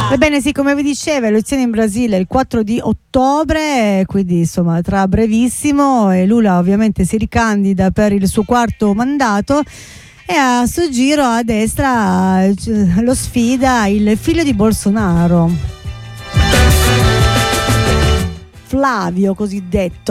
Ebbene sì, come vi dicevo, elezioni in Brasile il 4 di ottobre, quindi insomma tra brevissimo, e Lula ovviamente si ricandida per il suo quarto mandato. E a sto giro a destra lo sfida il figlio di Bolsonaro, Flavio cosiddetto.